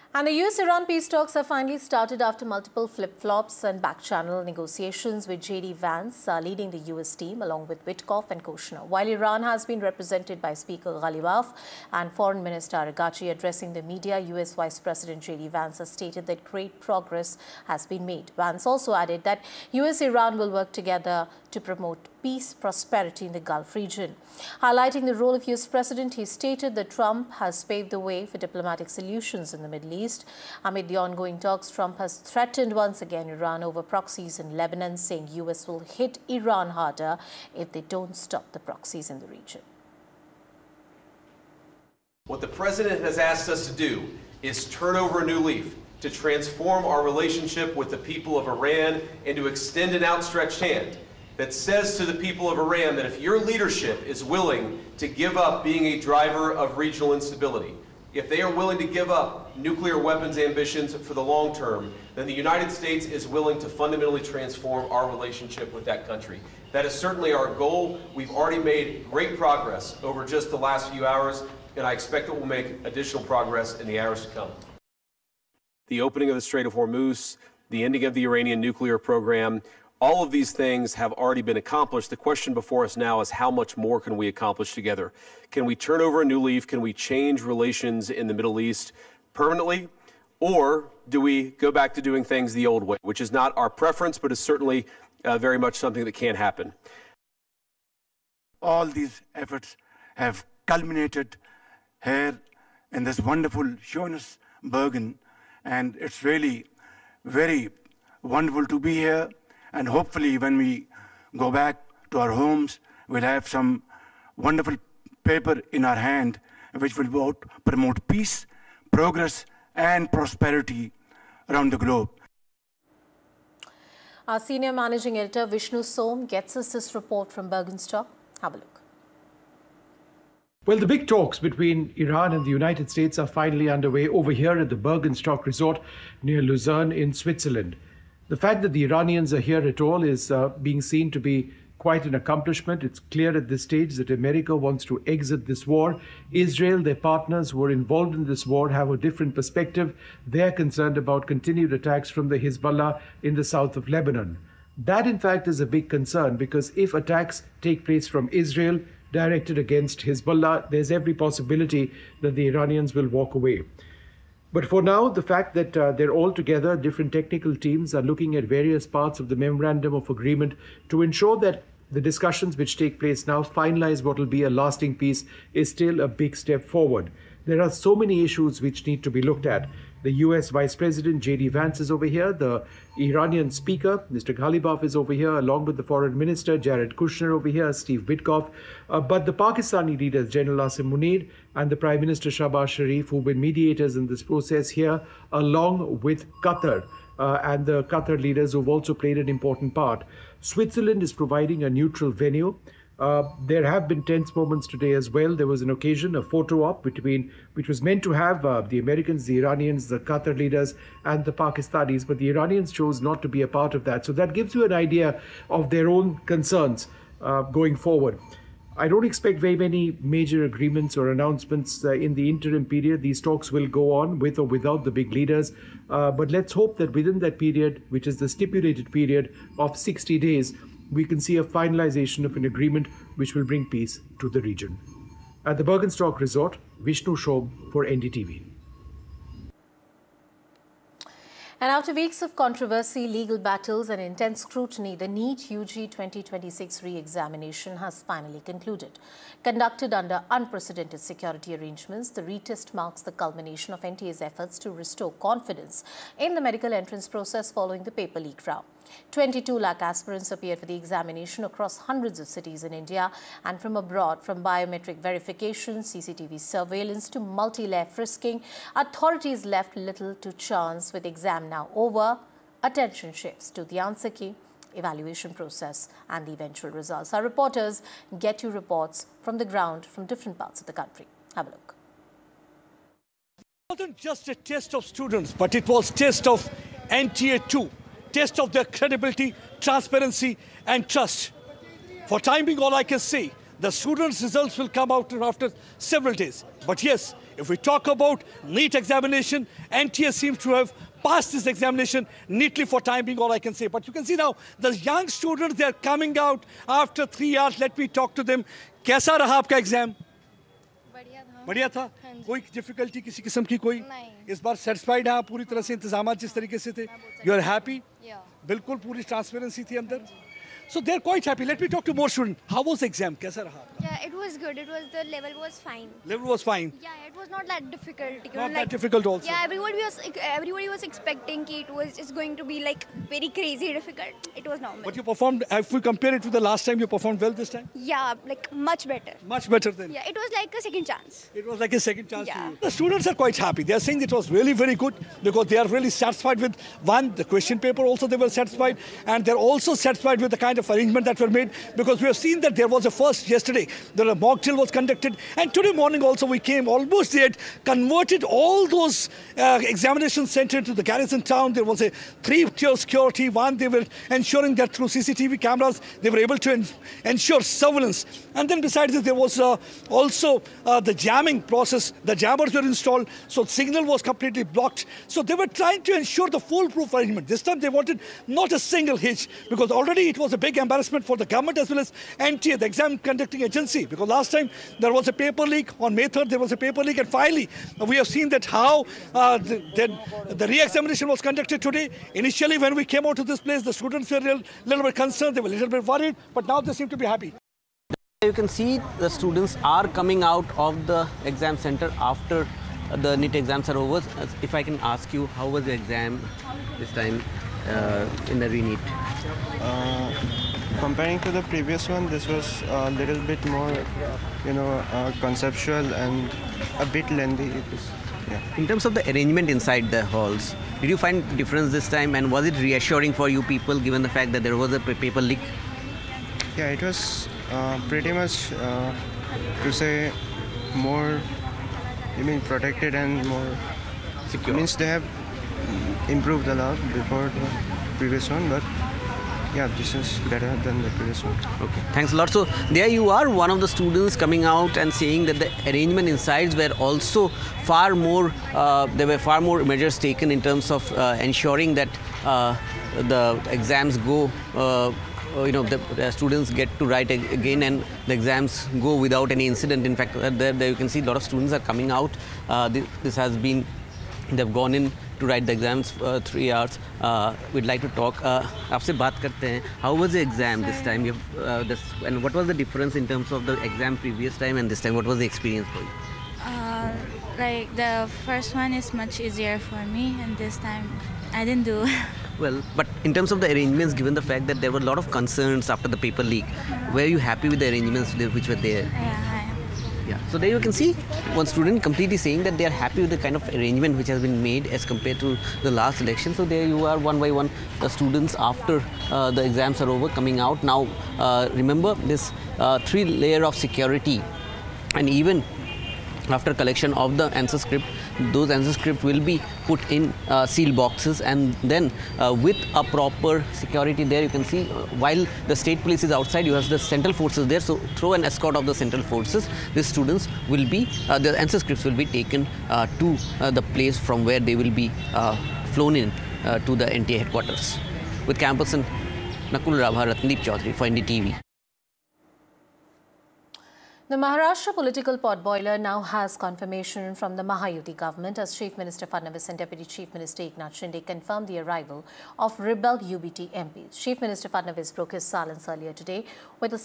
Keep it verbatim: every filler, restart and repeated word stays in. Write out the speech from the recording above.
And the U S Iran peace talks have finally started after multiple flip-flops and back-channel negotiations with J D Vance uh, leading the U S team along with Witkoff and Kushner. While Iran has been represented by Speaker Ghalibaf and Foreign Minister Araghchi addressing the media, U S Vice President J D Vance has stated that great progress has been made. Vance also added that U S-Iran will work together to promote peace, prosperity in the Gulf region. Highlighting the role of U S President, he stated that Trump has paved the way for diplomatic solutions in the Middle East. Amid the ongoing talks, Trump has threatened once again Iran over proxies in Lebanon, saying U S will hit Iran harder if they don't stop the proxies in the region. What the President has asked us to do is turn over a new leaf, to transform our relationship with the people of Iran and to extend an outstretched hand that says to the people of Iran that if your leadership is willing to give up being a driver of regional instability, if they are willing to give up nuclear weapons ambitions for the long term, then the United States is willing to fundamentally transform our relationship with that country. That is certainly our goal. We've already made great progress over just the last few hours, and I expect that we'll make additional progress in the hours to come. The opening of the Strait of Hormuz, the ending of the Iranian nuclear program, all of these things have already been accomplished. The question before us now is how much more can we accomplish together? Can we turn over a new leaf? Can we change relations in the Middle East permanently? Or do we go back to doing things the old way, which is not our preference, but is certainly uh, very much something that can happen? All these efforts have culminated here in this wonderful Schönes-Bergen, and it's really very wonderful to be here. And hopefully when we go back to our homes, we'll have some wonderful paper in our hand which will both promote peace, progress, and prosperity around the globe. Our senior managing editor Vishnu Som gets us this report from Bergenstock. Have a look. Well, the big talks between Iran and the United States are finally underway over here at the Bergenstock Resort near Lucerne in Switzerland. The fact that the Iranians are here at all is uh, being seen to be quite an accomplishment. It's clear at this stage that America wants to exit this war. Israel, their partners who are involved in this war, have a different perspective. They're concerned about continued attacks from the Hezbollah in the south of Lebanon. That, in fact, is a big concern because if attacks take place from Israel directed against Hezbollah, there's every possibility that the Iranians will walk away. But for now, the fact that uh, they're all together, different technical teams are looking at various parts of the memorandum of agreement to ensure that the discussions which take place now finalize what will be a lasting peace is still a big step forward. There are so many issues which need to be looked at. The U S Vice President J D Vance is over here. The Iranian Speaker, Mister Ghalibaf, is over here, along with the Foreign Minister, Jared Kushner, over here, Steve Witkoff. Uh, but the Pakistani leaders, General Asim Munir and the Prime Minister Shahbaz Sharif, who've been mediators in this process here, along with Qatar uh, and the Qatar leaders who've also played an important part. Switzerland is providing a neutral venue. Uh, there have been tense moments today as well. There was an occasion, a photo op between, which was meant to have uh, the Americans, the Iranians, the Qatar leaders, and the Pakistanis, but the Iranians chose not to be a part of that. So that gives you an idea of their own concerns uh, going forward. I don't expect very many major agreements or announcements uh, in the interim period. These talks will go on with or without the big leaders. Uh, but let's hope that within that period, which is the stipulated period of sixty days, we can see a finalization of an agreement which will bring peace to the region. At the Bergenstock Resort, Vishnu Som for N D T V. And after weeks of controversy, legal battles and intense scrutiny, the NEET U G twenty twenty-six re-examination has finally concluded. Conducted under unprecedented security arrangements, the retest marks the culmination of N T A's efforts to restore confidence in the medical entrance process following the paper leak row. twenty-two lakh aspirants appeared for the examination across hundreds of cities in India and from abroad. From biometric verification, C C T V surveillance to multi-layer frisking, authorities left little to chance. With exam now over, attention shifts to the answer key, evaluation process and the eventual results. Our reporters get you reports from the ground from different parts of the country. Have a look. It wasn't just a test of students, but it was test of N T A too. Test of their credibility, transparency and trust. For time being, all I can say, the students' results will come out after several days. But yes, If we talk about NEET examination, N T A seems to have passed this examination neatly for time being, all I can say. But you can see now, the young students, they are coming out after three hours. Let me talk to them. कैसा रहा आपका exam? बढ़िया था। बढ़िया था? कोई difficulty किसी किस्म की कोई? नहीं। इस बार सेटिस्फाइड हैं आप पूरी तरह से, इंतजाम जिस तरीके से थे? You are happy? Yeah. बिल्कुल पूरी ट्रांसपेरेंसी थी अंदर? So they're quite happy. Let me talk to more students. How was the exam? कैसा रहा? Yeah, it was good. It was, the level was fine. Level was fine. Yeah, it was not that difficult. You know, Not that like- difficult also. Yeah, everybody was everybody was expecting कि it was just going to be like very crazy difficult. It was normal. But you performed, if we compare it to the last time, you performed well this time? Yeah, like much better. Much better than. Yeah, it was like a second chance. It was like a second chance Yeah. to you. The students are quite happy. They are saying it was really very good because they are really satisfied with, one, the question paper also they were satisfied, and they're also satisfied with the kind of arrangement that were made, because we have seen that there was a first yesterday, there a mock drill was conducted, and today morning also we came, almost they had converted all those uh, examination centers to the garrison town. There was a three-tier security. One, they were ensuring that through C C T V cameras, they were able to en ensure surveillance. And then besides this, there was uh, also uh, the jamming process. The jammers were installed, so signal was completely blocked. So they were trying to ensure the foolproof arrangement. This time they wanted not a single hitch, because already it was a big embarrassment for the government as well as N T A, the exam conducting agency, because last time there was a paper leak. On May third, there was a paper leak, and finally uh, we have seen that how uh, the, the, the re-examination was conducted today. Initially, when we came out to this place, the students were a little, little bit concerned, they were a little bit worried, but now they seem to be happy. You can see the students are coming out of the exam center after the NEET exams are over. If I can ask you, how was the exam this time uh, in the re-NEET? Uh, comparing to the previous one, this was a little bit more, you know, uh, conceptual and a bit lengthy. It was, yeah. In terms of the arrangement inside the halls, did you find difference this time, and was it reassuring for you people given the fact that there was a paper leak? Yeah, it was uh, pretty much, uh, to say, more, I mean, protected and more Secure. Means they have improved a lot before the previous one, but yeah, this is better than the previous one. Okay, thanks a lot. So there you are, one of the students coming out and saying that the arrangement inside were also far more, uh, there were far more measures taken in terms of uh, ensuring that uh, the exams go, uh, you know, the, the students get to write again and the exams go without any incident. In fact, there, there you can see a lot of students are coming out. Uh, this, this has been, they've gone in to write the exams uh, three hours. Uh, we'd like to talk. Uh, आपसे बात करते हैं. How was the exam this time? You have, uh, this, and what was the difference in terms of the exam previous time and this time? What was the experience for you? Uh, like the first one is much easier for me, and this time I didn't do. Well, but in terms of the arrangements, given the fact that there were a lot of concerns after the paper leak, were you happy with the arrangements which were there? Yeah, I am. Yeah. So there you can see one student completely saying that they are happy with the kind of arrangement which has been made as compared to the last election. So there you are, one by one, the students after uh, the exams are over coming out. Now, uh, remember this uh, three layer of security, and even after collection of the answer script, those answer script will be put in uh, seal boxes, and then uh, with a proper security there, you can see uh, while the state police is outside, you have the central forces there. So through an escort of the central forces, the students will be, uh, the answer scripts will be taken uh, to uh, the place from where they will be uh, flown in uh, to the N T A headquarters. With campus and Nakul Rabha, Ratndeep Chaudhary for N D T V. The Maharashtra political potboiler now has confirmation from the Mahayuti government, as Chief Minister Fadnavis and Deputy Chief Minister Eknath Shinde confirmed the arrival of rebel U B T M Ps. Chief Minister Fadnavis broke his silence earlier today with a